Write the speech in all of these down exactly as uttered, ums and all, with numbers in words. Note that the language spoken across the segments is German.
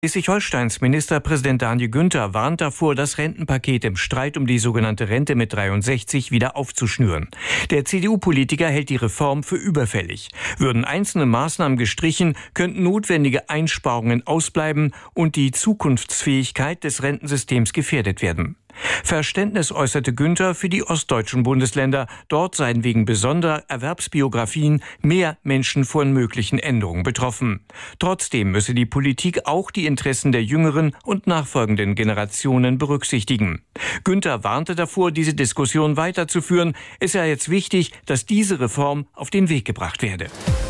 Schleswig-Holsteins Ministerpräsident Daniel Günther warnt davor, das Rentenpaket im Streit um die sogenannte Rente mit dreiundsechzig wieder aufzuschnüren. Der C D U-Politiker hält die Reform für überfällig. Würden einzelne Maßnahmen gestrichen, könnten notwendige Einsparungen ausbleiben und die Zukunftsfähigkeit des Rentensystems gefährdet werden. Verständnis äußerte Günther für die ostdeutschen Bundesländer. Dort seien wegen besonderer Erwerbsbiografien mehr Menschen von möglichen Änderungen betroffen. Trotzdem müsse die Politik auch die Interessen der jüngeren und nachfolgenden Generationen berücksichtigen. Günther warnte davor, diese Diskussion weiterzuführen. Es sei jetzt wichtig, dass diese Reform auf den Weg gebracht werde.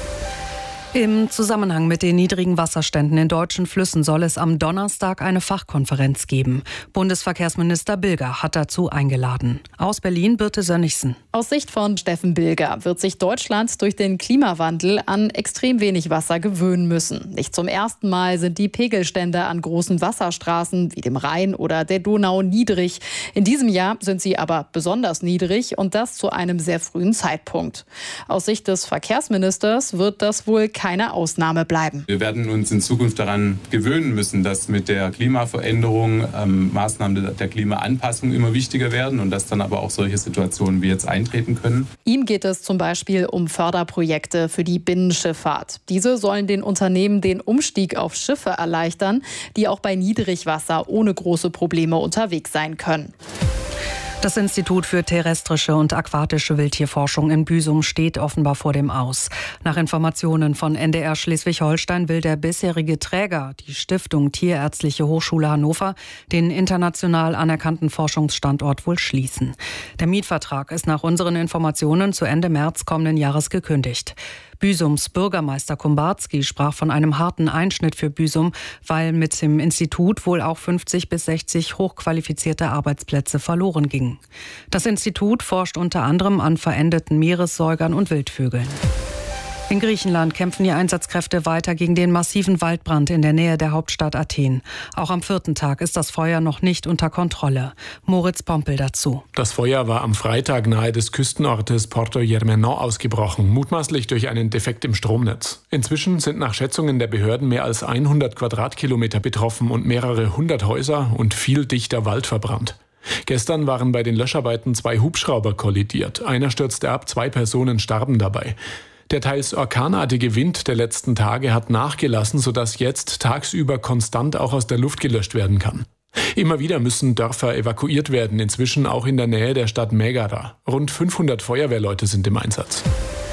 Im Zusammenhang mit den niedrigen Wasserständen in deutschen Flüssen soll es am Donnerstag eine Fachkonferenz geben. Bundesverkehrsminister Bilger hat dazu eingeladen. Aus Berlin Birte Sönnigsen. Aus Sicht von Steffen Bilger wird sich Deutschland durch den Klimawandel an extrem wenig Wasser gewöhnen müssen. Nicht zum ersten Mal sind die Pegelstände an großen Wasserstraßen wie dem Rhein oder der Donau niedrig. In diesem Jahr sind sie aber besonders niedrig und das zu einem sehr frühen Zeitpunkt. Aus Sicht des Verkehrsministers wird das wohl keine Ausnahme bleiben. Wir werden uns in Zukunft daran gewöhnen müssen, dass mit der Klimaveränderung ähm, Maßnahmen der Klimaanpassung immer wichtiger werden und dass dann aber auch solche Situationen wie jetzt eintreten können. Ihm geht es zum Beispiel um Förderprojekte für die Binnenschifffahrt. Diese sollen den Unternehmen den Umstieg auf Schiffe erleichtern, die auch bei Niedrigwasser ohne große Probleme unterwegs sein können. Das Institut für terrestrische und aquatische Wildtierforschung in Büsum steht offenbar vor dem Aus. Nach Informationen von N D R Schleswig-Holstein will der bisherige Träger, die Stiftung Tierärztliche Hochschule Hannover, den international anerkannten Forschungsstandort wohl schließen. Der Mietvertrag ist nach unseren Informationen zu Ende März kommenden Jahres gekündigt. Büsums Bürgermeister Kumbarski sprach von einem harten Einschnitt für Büsum, weil mit dem Institut wohl auch fünfzig bis sechzig hochqualifizierte Arbeitsplätze verloren gingen. Das Institut forscht unter anderem an verendeten Meeressäugern und Wildvögeln. In Griechenland kämpfen die Einsatzkräfte weiter gegen den massiven Waldbrand in der Nähe der Hauptstadt Athen. Auch am vierten Tag ist das Feuer noch nicht unter Kontrolle. Moritz Pompel dazu. Das Feuer war am Freitag nahe des Küstenortes Porto Germano ausgebrochen, mutmaßlich durch einen Defekt im Stromnetz. Inzwischen sind nach Schätzungen der Behörden mehr als hundert Quadratkilometer betroffen und mehrere hundert Häuser und viel dichter Wald verbrannt. Gestern waren bei den Löscharbeiten zwei Hubschrauber kollidiert. Einer stürzte ab, zwei Personen starben dabei. Der teils orkanartige Wind der letzten Tage hat nachgelassen, sodass jetzt tagsüber konstant auch aus der Luft gelöscht werden kann. Immer wieder müssen Dörfer evakuiert werden, inzwischen auch in der Nähe der Stadt Megara. Rund fünfhundert Feuerwehrleute sind im Einsatz.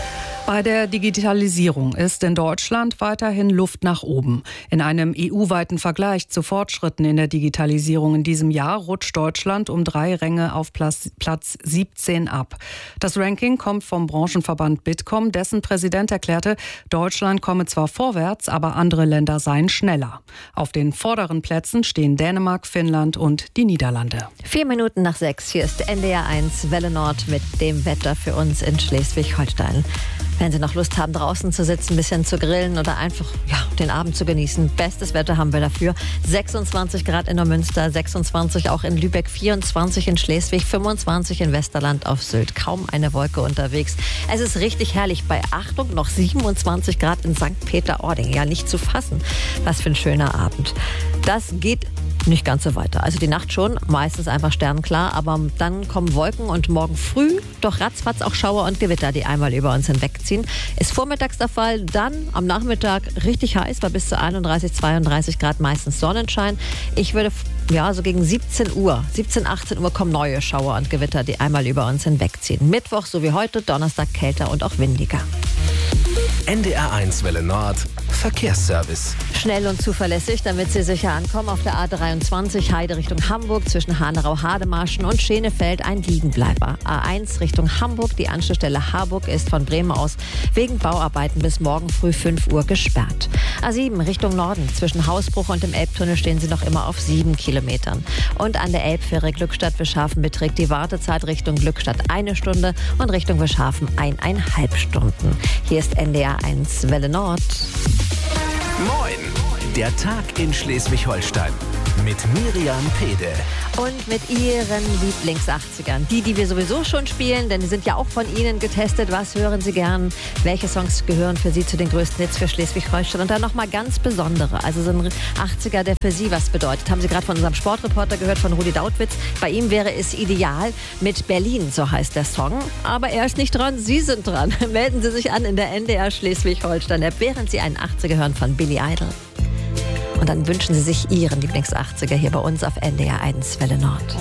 Bei der Digitalisierung ist in Deutschland weiterhin Luft nach oben. In einem E U-weiten Vergleich zu Fortschritten in der Digitalisierung in diesem Jahr rutscht Deutschland um drei Ränge auf Platz siebzehn ab. Das Ranking kommt vom Branchenverband Bitkom. Dessen Präsident erklärte, Deutschland komme zwar vorwärts, aber andere Länder seien schneller. Auf den vorderen Plätzen stehen Dänemark, Finnland und die Niederlande. Vier Minuten nach sechs. Hier ist N D R eins Welle Nord mit dem Wetter für uns in Schleswig-Holstein. Wenn Sie noch Lust haben, draußen zu sitzen, ein bisschen zu grillen oder einfach ja, den Abend zu genießen, bestes Wetter haben wir dafür. sechsundzwanzig Grad in Neumünster, sechsundzwanzig auch in Lübeck, vierundzwanzig in Schleswig, fünfundzwanzig in Westerland auf Sylt. Kaum eine Wolke unterwegs. Es ist richtig herrlich. Bei Achtung noch siebenundzwanzig Grad in Sankt Peter-Ording. Ja, nicht zu fassen. Was für ein schöner Abend. Das geht nicht ganz so weiter. Also die Nacht schon, meistens einfach sternklar, aber dann kommen Wolken und morgen früh doch ratzfatz auch Schauer und Gewitter, die einmal über uns hinwegziehen. Ist vormittags der Fall, dann am Nachmittag richtig heiß, bei bis zu einunddreißig, zweiunddreißig Grad meistens Sonnenschein. Ich würde, ja, so gegen siebzehn Uhr, siebzehn, achtzehn Uhr kommen neue Schauer und Gewitter, die einmal über uns hinwegziehen. Mittwoch, so wie heute, Donnerstag kälter und auch windiger. N D R eins Welle Nord Verkehrsservice. Schnell und zuverlässig, damit Sie sicher ankommen. Auf der A dreiundzwanzig Heide Richtung Hamburg zwischen Hanau-Hademarschen und Schenefeld ein Liegenbleiber. A eins Richtung Hamburg, die Anschlussstelle Harburg ist von Bremen aus wegen Bauarbeiten bis morgen früh fünf Uhr gesperrt. A sieben Richtung Norden zwischen Hausbruch und dem Elbtunnel stehen Sie noch immer auf sieben Kilometern. Und an der Elbfähre Glückstadt-Wischhafen beträgt die Wartezeit Richtung Glückstadt eine Stunde und Richtung Wischhafen eineinhalb Stunden. Hier ist N D R eins Welle Nord. Moin! Der Tag in Schleswig-Holstein mit Miriam Pede. Und mit ihren Lieblings-achtzigern. Die, die wir sowieso schon spielen, denn die sind ja auch von Ihnen getestet. Was hören Sie gern? Welche Songs gehören für Sie zu den größten Hits für Schleswig-Holstein? Und dann nochmal ganz besondere. Also so ein achtziger, der für Sie was bedeutet. Haben Sie gerade von unserem Sportreporter gehört, von Rudi Dautwitz. Bei ihm wäre es ideal mit Berlin, so heißt der Song. Aber er ist nicht dran, Sie sind dran. Melden Sie sich an in der N D R Schleswig-Holstein-App, während Sie einen achtziger hören von Billy Idol. Und dann wünschen Sie sich Ihren Lieblings-achtziger hier bei uns auf N D R eins Welle Nord.